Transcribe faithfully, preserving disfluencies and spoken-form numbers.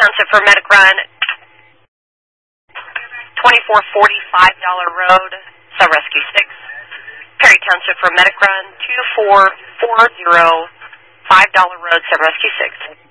Township for Medic Run, twenty-four forty, five dollar road, Sub-Rescue six. Perry Township for Medic Run, two four four zero, five dollar road, Sub-Rescue six.